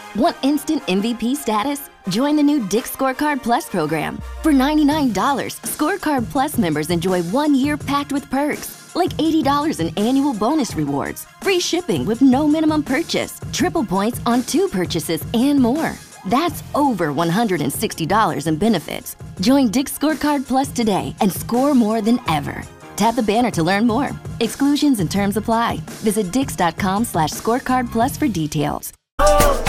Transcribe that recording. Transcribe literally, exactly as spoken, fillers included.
Want instant M V P status? Join the new Dick's Scorecard Plus program. For ninety-nine dollars, Scorecard Plus members enjoy one year packed with perks, like eighty dollars in annual bonus rewards, free shipping with no minimum purchase, triple points on two purchases, and more. That's over one hundred sixty dollars in benefits. Join Dick's Scorecard Plus today and score more than ever. Tap the banner to learn more. Exclusions and terms apply. Visit dix dot com slash scorecard plus for details.